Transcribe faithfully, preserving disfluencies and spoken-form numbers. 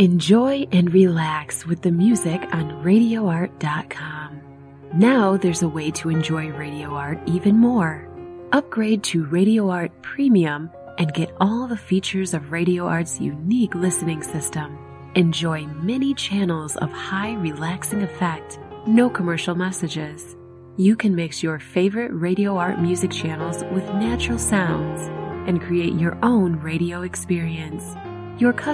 Enjoy and relax with the music on radio art dot com. Now there's a way to enjoy Radio Art even more. Upgrade to Radio Art Premium and get all the features of Radio Art's unique listening system. Enjoy many channels of high relaxing effect, no commercial messages. You can mix your favorite Radio Art music channels with natural sounds and create your own radio experience. Your